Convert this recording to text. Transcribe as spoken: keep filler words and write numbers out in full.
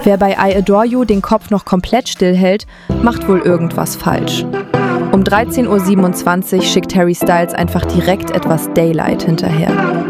Wer bei I Adore You den Kopf noch komplett stillhält, macht wohl irgendwas falsch. Um dreizehn Uhr siebenundzwanzig schickt Harry Styles einfach direkt etwas Daylight hinterher.